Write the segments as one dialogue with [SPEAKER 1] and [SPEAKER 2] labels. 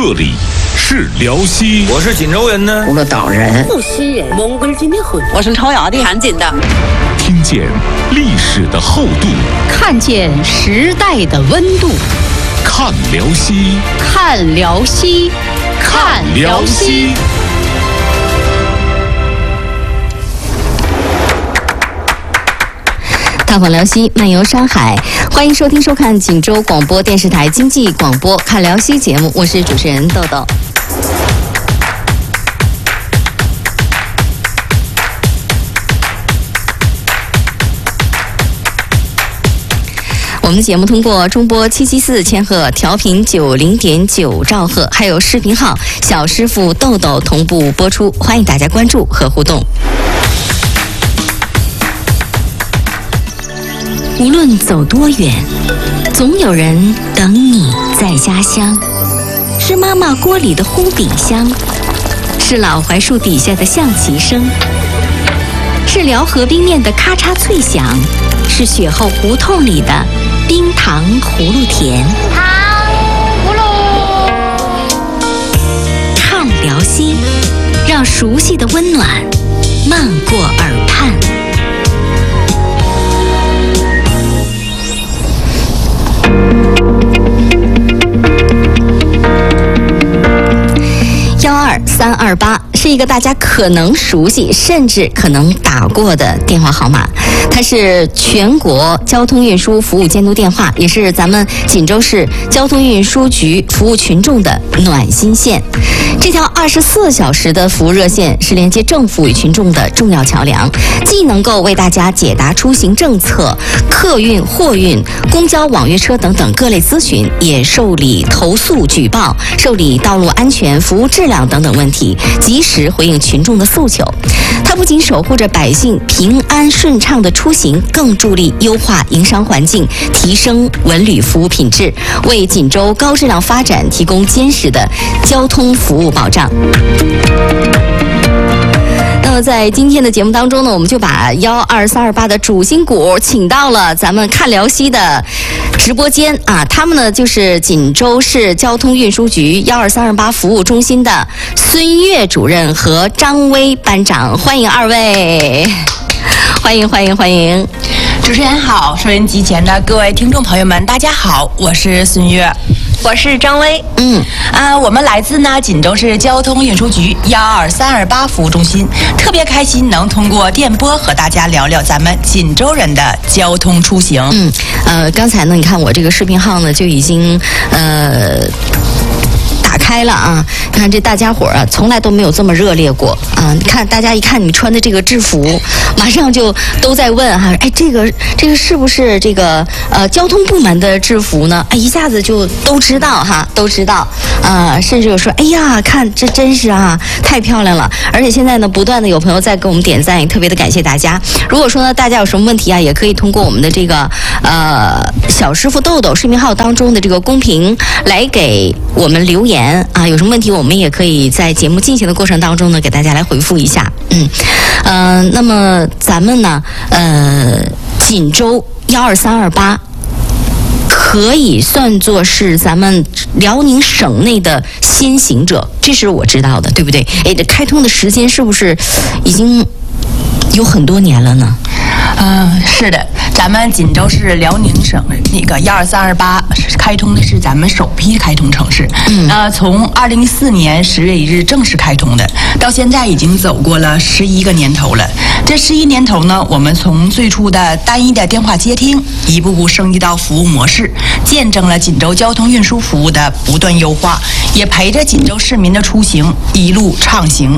[SPEAKER 1] 这里是辽西，
[SPEAKER 2] 我是锦州人呢，
[SPEAKER 3] 葫芦岛人，
[SPEAKER 4] 无锡人，蒙古结婚，
[SPEAKER 3] 我是朝阳的，
[SPEAKER 4] 天津的。
[SPEAKER 1] 听见历史的厚度，
[SPEAKER 5] 看见时代的温度，
[SPEAKER 1] 看辽西，
[SPEAKER 5] 看辽西，
[SPEAKER 1] 看辽西。
[SPEAKER 6] 探访辽西，漫游山海，欢迎收听收看锦州广播电视台经济广播看辽西节目，我是主持人豆豆。我们的节目通过中波774千赫、调频90.9兆赫，还有视频号小师傅豆豆同步播出，欢迎大家关注和互动。无论走多远，总有人等你在家乡。是妈妈锅里的烀饼香，是老槐树底下的象棋声，是辽河冰面的咔嚓脆响，是雪后胡同里的冰糖葫芦甜。
[SPEAKER 7] 糖葫芦，
[SPEAKER 6] 看辽西，让熟悉的温暖漫过耳畔。12328是一个大家可能熟悉，甚至可能打过的电话号码。它是全国交通运输服务监督电话，也是咱们锦州市交通运输局服务群众的暖心线。这条24小时的服务热线是连接政府与群众的重要桥梁，既能够为大家解答出行政策、客运、货运、公交、网约车等等各类咨询，也受理投诉举报，受理道路安全、服务质量等等问题，及时回应群众的诉求。它不仅守护着百姓平安顺畅的出行，更助力优化营商环境，提升文旅服务品质，为锦州高质量发展提供坚实的交通服务保障。那么在今天的节目当中呢，我们就把12328的主心骨请到了咱们看辽西的直播间啊，他们呢就是锦州市交通运输局12328服务中心的孙悦主任和张威班长，欢迎二位，欢迎欢迎欢迎。
[SPEAKER 8] 主持人好，收音机前的各位听众朋友们，大家好，我是孙悦。
[SPEAKER 7] 我是张威。
[SPEAKER 8] 我们来自呢锦州市交通运输局12328服务中心，特别开心能通过电波和大家聊聊咱们锦州人的交通出行。
[SPEAKER 6] 刚才呢，你看我这个视频号呢就已经打开了啊！看这大家伙啊，从来都没有这么热烈过啊！你看大家一看你穿的这个制服，马上就都在问哈，哎，这个是不是这个交通部门的制服呢？哎，一下子就都知道哈，都知道啊！甚至有说，哎呀，看这真是啊，太漂亮了！而且现在呢，不断的有朋友在给我们点赞，也特别的感谢大家。如果说呢，大家有什么问题啊，也可以通过我们的这个小师傅豆豆视频号当中的这个公屏来给我们留言。有什么问题我们也可以在节目进行的过程当中呢给大家来回复一下。那么咱们呢锦州12328可以算作是咱们辽宁省内的先行者，这是我知道的，对不对？这开通的时间是不是已经有很多年了呢？
[SPEAKER 8] 是的，咱们锦州市辽宁省那个12328开通的是咱们首批开通城市。从2014年10月1日正式开通的，到现在已经走过了11个年头了。这11年头呢，我们从最初的单一的电话接听，一步步升级到服务模式，见证了锦州交通运输服务的不断优化，也陪着锦州市民的出行一路畅行。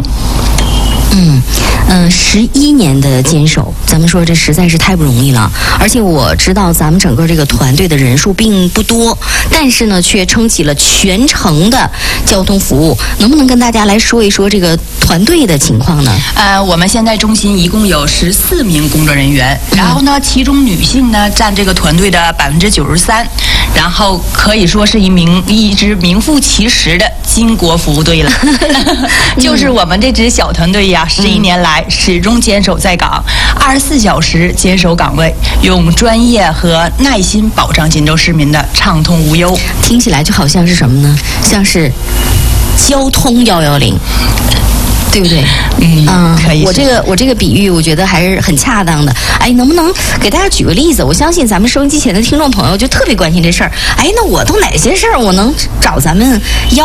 [SPEAKER 6] 11年的坚守，咱们说这实在是太不容易了。而且我知道咱们整个这个团队的人数并不多，但是呢，却撑起了全程的交通服务。能不能跟大家来说一说这个团队的情况呢？
[SPEAKER 8] 我们现在中心一共有14名工作人员，然后呢，其中女性呢占这个团队的93%，然后可以说是一支名副其实的巾帼服务队了。就是我们这支小团队呀，11年来始终坚守在岗，24小时坚守岗位，用专业和耐心保障锦州市民的畅通无忧。
[SPEAKER 6] 听起来就好像是什么呢？像是交通110。对不对？
[SPEAKER 8] 可以。
[SPEAKER 6] 我这个比喻，我觉得还是很恰当的。哎，能不能给大家举个例子？我相信咱们收音机前的听众朋友就特别关心这事儿。哎，那我都哪些事儿我能找咱们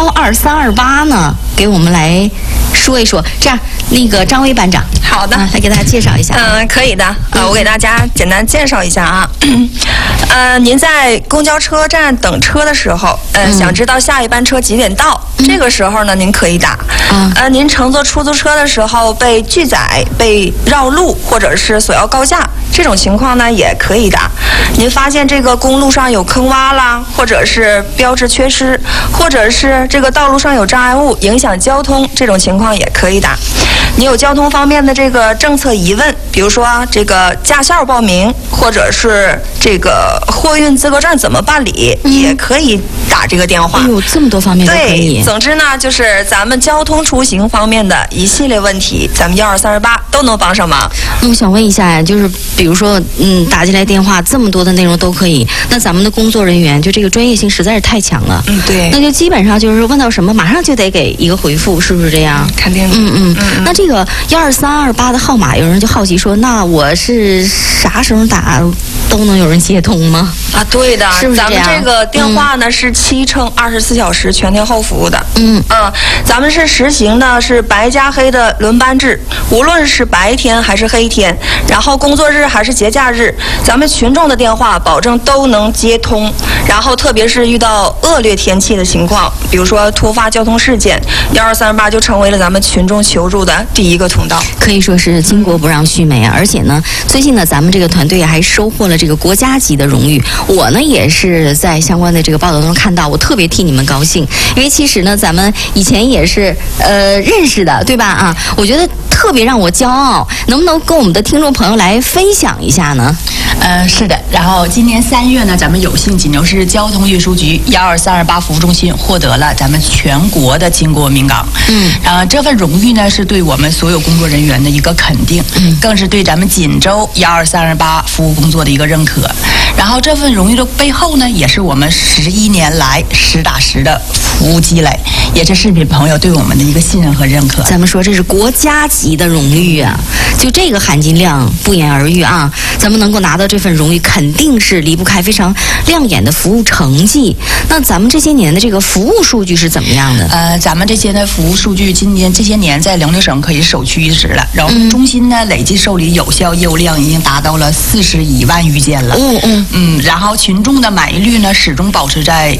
[SPEAKER 6] 12328呢？给我们来说一说。这样，那个张薇班长，
[SPEAKER 7] 好的，
[SPEAKER 6] 来给大家介绍一下。
[SPEAKER 7] 可以的。我给大家简单介绍一下啊。您在公交车站等车的时候，想知道下一班车几点到，这个时候呢，您可以打。您乘坐出租车的时候被拒载、被绕路，或者是索要高价，这种情况呢也可以打。您发现这个公路上有坑洼啦，或者是标志缺失，或者是这个道路上有障碍物影响交通，这种情况也可以打。你有交通方面的这个政策疑问，比如说这个驾校报名，或者是这个货运资格证怎么办理，也可以打这个电话。
[SPEAKER 6] 有这么多方面都可以。
[SPEAKER 7] 对，总之呢，就是咱们交通出行方面的一系列问题，咱们12328都能帮上忙。
[SPEAKER 6] 那我想问一下，就是比如说，打进来电话这么多的内容都可以，那咱们的工作人员就这个专业性实在是太强了。
[SPEAKER 7] 对。
[SPEAKER 6] 那就基本上就是问到什么，马上就得给一个回复，是不是这样？
[SPEAKER 7] 肯定的。
[SPEAKER 6] 那这个12328的号码，有人就好奇说，那我是啥时候打都能有人接通吗？
[SPEAKER 7] 对的，
[SPEAKER 6] 是不是这样？
[SPEAKER 7] 咱们这个电话呢是7乘24小时全天候服务的。咱们是实行的是白加黑的轮班制，无论是白天还是黑天，然后工作日还是节假日，咱们群众的电话保证都能接通。然后特别是遇到恶劣天气的情况，比如说突发交通事件，12328就成为了咱们群众求助的第一个通道，
[SPEAKER 6] 可以说是巾帼不让须眉啊！而且呢，最近呢，咱们这个团队还收获了这个国家级的荣誉。我呢也是在相关的这个报道中看到，我特别替你们高兴，因为其实呢，咱们以前也是认识的，对吧？我觉得特别让我骄傲，能不能跟我们的听众朋友来分享一下呢？
[SPEAKER 8] 是的。然后今年3月呢，咱们有幸锦州市交通运输局12328服务中心获得了咱们全国的巾帼名岗。这份荣誉呢，是对我们所有工作人员的一个肯定，更是对咱们锦州12328服务工作的一个认可。然后这份荣誉的背后呢，也是我们11年来实打实的服务积累，也是市民朋友对我们的一个信任和认可。
[SPEAKER 6] 咱们说这是国家级的荣誉啊，就这个含金量不言而喻啊！咱们能够拿到这份荣誉，肯定是离不开非常亮眼的服务成绩。那咱们这些年的这个服务数据是怎么样的？
[SPEAKER 8] 咱们这些的服务数据，今年这些年在辽宁省可以首屈一指了。然后中心呢，累计受理有效业务量已经达到了41万余件了。然后群众的满意率呢，始终保持在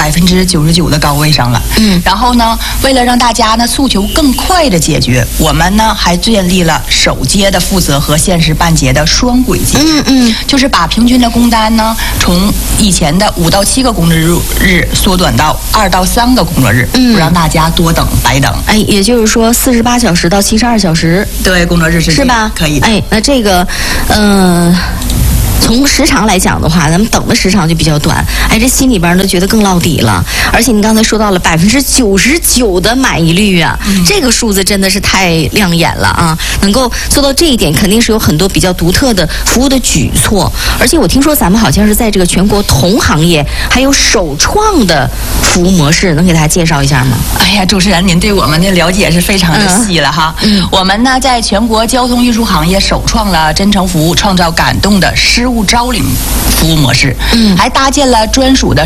[SPEAKER 8] 99%的高位上了。然后呢，为了让大家呢诉求更快的解决，我们呢还建立了首接的负责和限时办结的双轨机制。就是把平均的工单呢，从以前的5到7个工作日缩短到2到3个工作日，不让大家多等白等。
[SPEAKER 6] 也就是说48小时到72小时，
[SPEAKER 8] 对，工作日是
[SPEAKER 6] 吧？
[SPEAKER 8] 可以的。
[SPEAKER 6] 那这个从时长来讲的话，咱们等的时长就比较短，这心里边都觉得更落底了。而且你刚才说到了99%的满意率啊，这个数字真的是太亮眼了啊！能够做到这一点，肯定是有很多比较独特的服务的举措。而且我听说咱们好像是在这个全国同行业还有首创的服务模式，能给大家介绍一下吗？
[SPEAKER 8] 主持人，您对我们的了解是非常的细了哈。我们呢在全国交通运输行业首创了真诚服务、创造感动的失物招领服务模式，还搭建了专属的